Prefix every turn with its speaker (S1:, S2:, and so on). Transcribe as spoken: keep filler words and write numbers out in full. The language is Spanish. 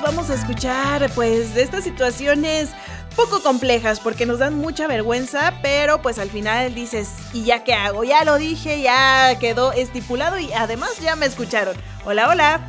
S1: vamos a escuchar pues de estas situaciones poco complejas porque nos dan mucha vergüenza, pero pues al final dices, ¿y ya qué hago? Ya lo dije, ya quedó estipulado y además ya me escucharon. Hola, hola.